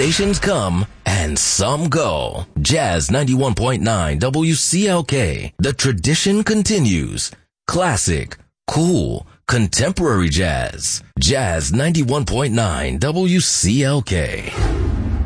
stations come and some go. Jazz 91.9 WCLK. The tradition continues. Classic, cool, contemporary jazz. Jazz 91.9 WCLK.